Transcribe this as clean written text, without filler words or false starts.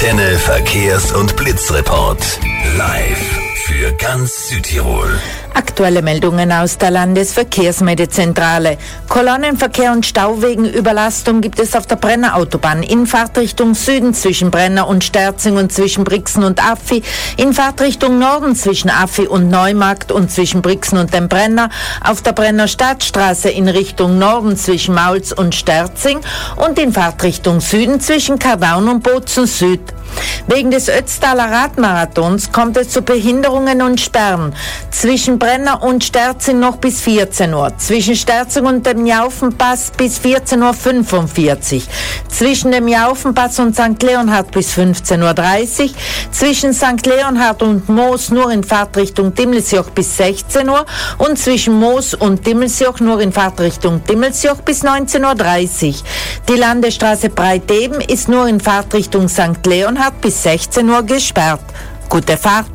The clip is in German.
Antenne Verkehrs- und Blitzreport. Live für ganz Südtirol. Aktuelle Meldungen aus der Landesverkehrsmeldezentrale. Kolonnenverkehr und Stau wegen Überlastung gibt es auf der Brenner Autobahn in Fahrtrichtung Süden zwischen Brenner und Sterzing und zwischen Brixen und Affi, in Fahrtrichtung Norden zwischen Affi und Neumarkt und zwischen Brixen und dem Brenner, auf der Brenner Stadtstraße in Richtung Norden zwischen Mauls und Sterzing und in Fahrtrichtung Süden zwischen Kardaun und Bozen Süd. Wegen des Ötztaler Radmarathons kommt es zu Behinderungen und Sperren. Zwischen Brenner und Sterzing noch bis 14 Uhr. Zwischen Sterzing und dem Jaufenpass bis 14.45 Uhr. Zwischen dem Jaufenpass und St. Leonhard bis 15.30 Uhr. Zwischen St. Leonhard und Moos nur in Fahrtrichtung Dimmelsjoch bis 16 Uhr. Und zwischen Moos und Dimmelsjoch nur in Fahrtrichtung Dimmelsjoch bis 19.30 Uhr. Die Landesstraße Breiteben ist nur in Fahrtrichtung St. Leonhard bis 16 Uhr gesperrt. Gute Fahrt!